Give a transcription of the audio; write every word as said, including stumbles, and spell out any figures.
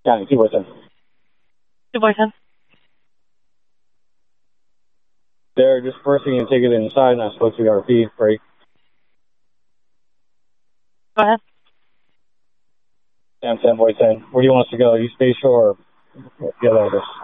County, two boys ten. Two boys ten. They're dispersing and taking it inside, and I spoke to the R P, right? Go ahead. Sam ten, boy ten. Where do you want us to go? East Bay Shore or the other address?